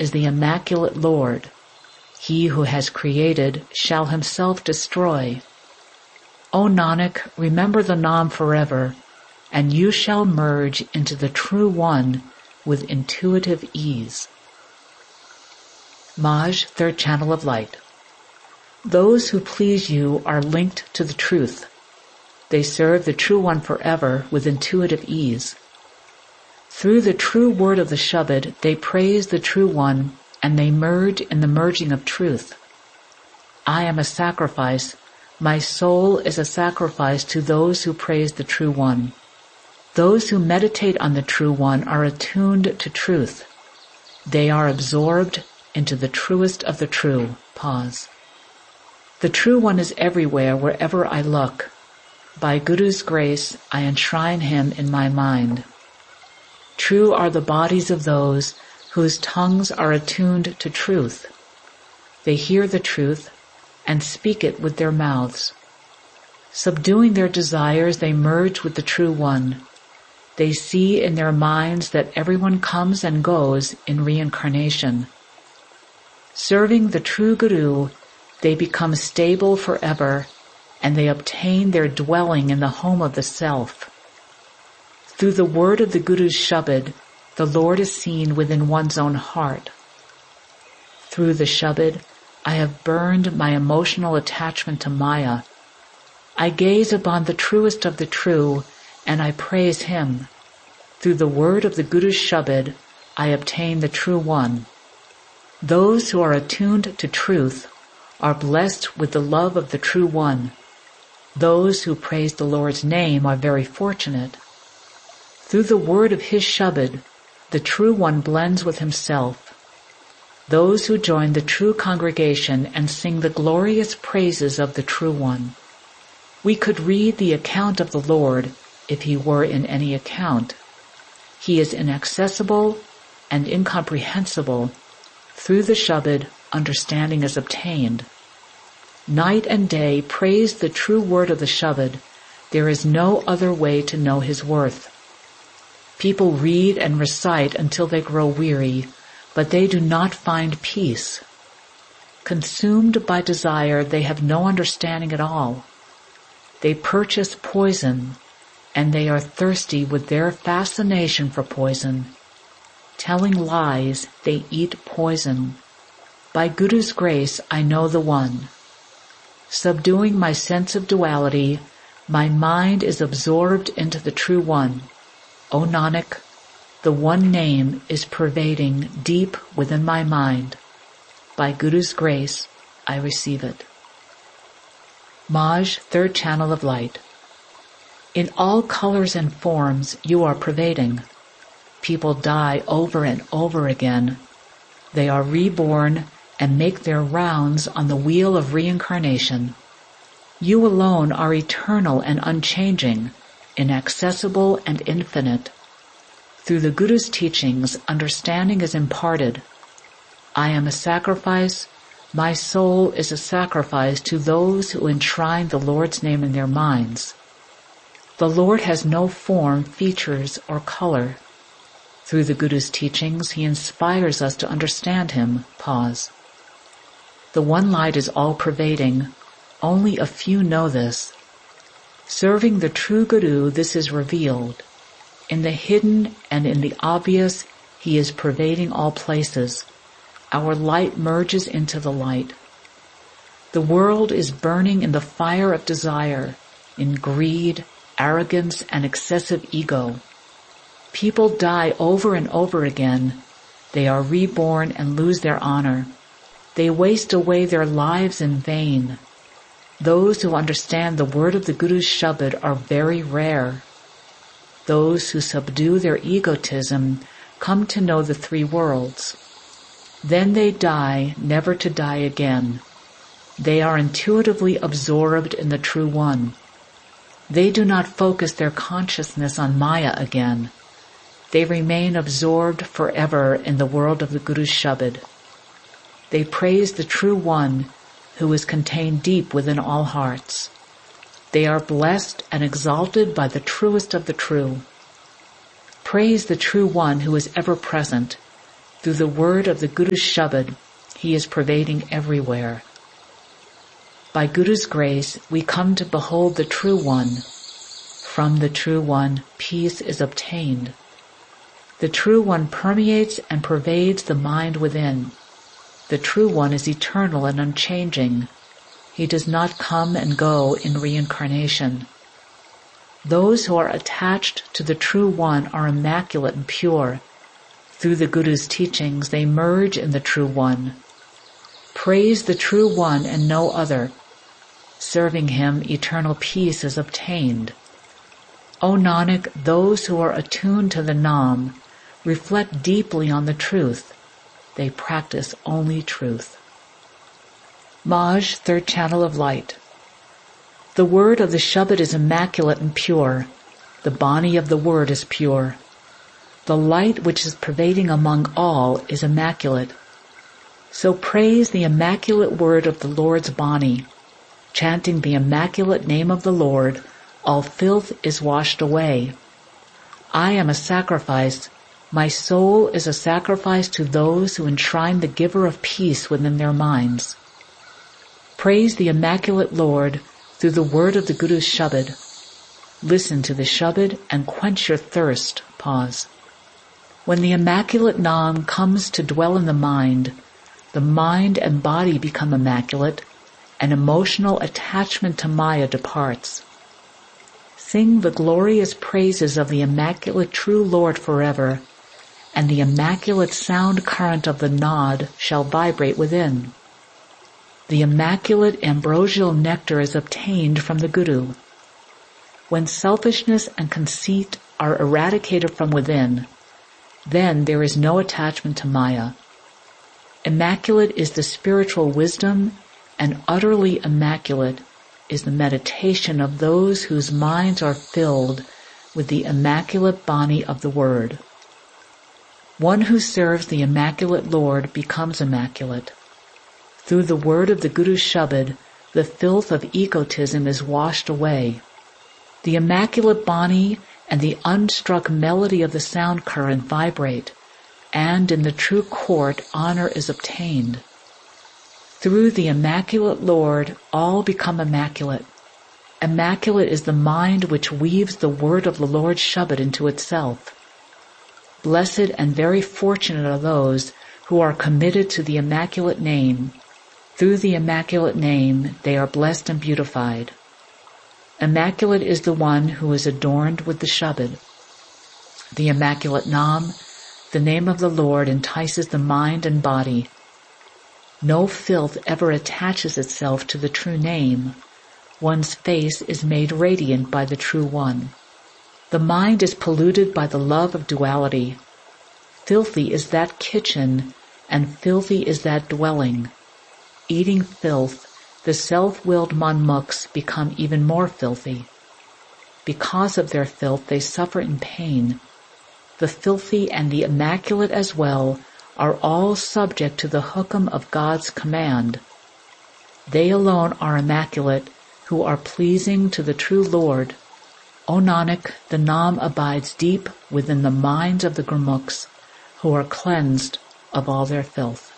is the immaculate Lord. He who has created shall himself destroy. O Nanak, remember the Naam forever, and you shall merge into the True One with intuitive ease. Maj, third channel of light. Those who please you are linked to the truth. They serve the True One forever with intuitive ease. Through the true word of the Shabad, they praise the True One, and they merge in the merging of truth. I am a sacrifice. My soul is a sacrifice to those who praise the True One. Those who meditate on the True One are attuned to truth. They are absorbed into the truest of the true. Pause. The True One is everywhere, wherever I look. By Guru's grace, I enshrine him in my mind. True are the bodies of those whose tongues are attuned to truth. They hear the truth and speak it with their mouths. Subduing their desires, they merge with the True One. They see in their minds that everyone comes and goes in reincarnation. Serving the true Guru, they become stable forever, and they obtain their dwelling in the home of the self. Through the word of the Guru's Shabad, the Lord is seen within one's own heart. Through the Shabad, I have burned my emotional attachment to Maya. I gaze upon the truest of the true, and I praise him. Through the word of the Guru's Shabad, I obtain the True One. Those who are attuned to truth are blessed with the love of the True One. Those who praise the Lord's name are very fortunate. Through the word of his Shabad, the True One blends with himself. Those who join the true congregation and sing the glorious praises of the True One. We could read the account of the Lord if he were in any account. He is inaccessible and incomprehensible. Through the Shabad, understanding is obtained. Night and day praise the true word of the Shabad. There is no other way to know his worth. People read and recite until they grow weary, but they do not find peace. Consumed by desire, they have no understanding at all. They purchase poison, and they are thirsty with their fascination for poison. Telling lies, they eat poison. By Guru's grace, I know the One. Subduing my sense of duality, my mind is absorbed into the True One. O Nanak, the one name is pervading deep within my mind. By Guru's grace, I receive it. Maj, third channel of light. In all colors and forms, you are pervading. People die over and over again. They are reborn and make their rounds on the wheel of reincarnation. You alone are eternal and unchanging, inaccessible and infinite. Through the Guru's teachings, understanding is imparted. I am a sacrifice. My soul is a sacrifice to those who enshrine the Lord's name in their minds. The Lord has no form, features, or color. Through the Guru's teachings, he inspires us to understand him. Pause. The one light is all-pervading. Only a few know this. Serving the true Guru, this is revealed. In the hidden and in the obvious, he is pervading all places. Our light merges into the light. The world is burning in the fire of desire, in greed, arrogance, and excessive ego. People die over and over again. They are reborn and lose their honor. They waste away their lives in vain. Those who understand the word of the Guru's Shabad are very rare. Those who subdue their egotism come to know the three worlds. Then they die, never to die again. They are intuitively absorbed in the True One. They do not focus their consciousness on Maya again. They remain absorbed forever in the world of the Guru's Shabad. They praise the True One, who is contained deep within all hearts. They are blessed and exalted by the truest of the true. Praise the True One who is ever present. Through the word of the Guru's Shabad, he is pervading everywhere. By Guru's grace, we come to behold the True One. From the True One, peace is obtained. The True One permeates and pervades the mind within. The True One is eternal and unchanging. He does not come and go in reincarnation. Those who are attached to the True One are immaculate and pure. Through the Guru's teachings, they merge in the True One. Praise the True One and no other. Serving him, eternal peace is obtained. O Nanak, those who are attuned to the Nam reflect deeply on the truth. They practice only truth. Maj, third channel of light. The word of the Shabad is immaculate and pure. The Bani of the word is pure. The light which is pervading among all is immaculate. So praise the immaculate word of the Lord's Bani. Chanting the immaculate name of the Lord, all filth is washed away. I am a sacrifice. My soul is a sacrifice to those who enshrine the giver of peace within their minds. Praise the immaculate Lord through the word of the Guru's Shabad. Listen to the Shabad and quench your thirst. Pause. When the immaculate Nam comes to dwell in the mind and body become immaculate, and emotional attachment to Maya departs. Sing the glorious praises of the immaculate true Lord forever, and the immaculate sound current of the Nod shall vibrate within. The immaculate ambrosial nectar is obtained from the Guru. When selfishness and conceit are eradicated from within, then there is no attachment to Maya. Immaculate is the spiritual wisdom, and utterly immaculate is the meditation of those whose minds are filled with the immaculate Bani of the Word. One who serves the immaculate Lord becomes immaculate. Through the word of the Guru's Shabad, the filth of egotism is washed away. The immaculate Bani and the unstruck melody of the sound current vibrate, and in the true court honor is obtained. Through the immaculate Lord, all become immaculate. Immaculate is the mind which weaves the word of the Lord's Shabad into itself. Blessed and very fortunate are those who are committed to the immaculate name. Through the immaculate name, they are blessed and beautified. Immaculate is the one who is adorned with the Shabad. The immaculate Nam, the name of the Lord, entices the mind and body. No filth ever attaches itself to the true name. One's face is made radiant by the True One. The mind is polluted by the love of duality. Filthy is that kitchen, and filthy is that dwelling. Eating filth, the self-willed manmukhs become even more filthy. Because of their filth, they suffer in pain. The filthy and the immaculate as well are all subject to the hukam of God's command. They alone are immaculate who are pleasing to the true Lord. O Nanak, the Nam abides deep within the minds of the Gurmukhs who are cleansed of all their filth.